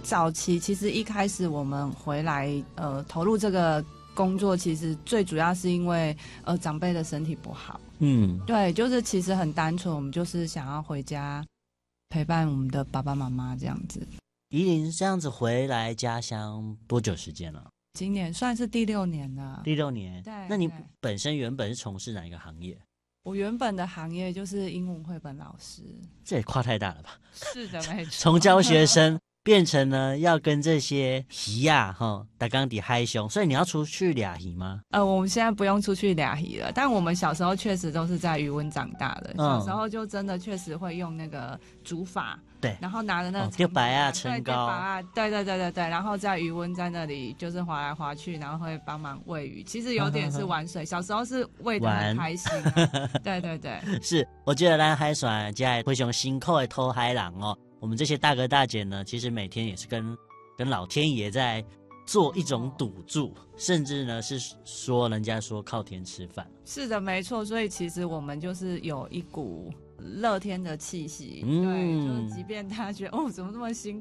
早期其实一开始我们回来投入这个工作，其实最主要是因为长辈的身体不好。对，就是其实很单纯，我们就是想要回家陪伴我们的爸爸妈妈这样子。 宜玲这样子回来家乡多久时间了？ 今年算是第6年了。 第6年。 对。 那你本身原本是从事哪一个行业？ 我原本的行业就是英文绘本老师。 这也跨太大了吧？ 是的，没错。 从教学生变成呢要跟这些鱼啊打钢底嗨凶，所以你要出去俩鱼吗？ 我们现在不用出去俩鱼了，但我们小时候确实都是在渔温长大的。小时候就真的确实会用那个竹筏，对，然后拿着那个丢白啊、撑高啊，对，然后在渔温在那里就是划来划去，然后会帮忙喂鱼，其实有点是玩水。小时候是喂得很开心啊。对， 是，我觉得咱海船家非常辛苦的偷海人哦。我们这些大哥大姐呢，其实每天也是跟老天爷在做一种赌注，甚至呢是说人家说靠天吃饭。 是的，没错。所以其实我们就是有一股乐天的气息。对，就是即便他觉得怎么这么辛苦。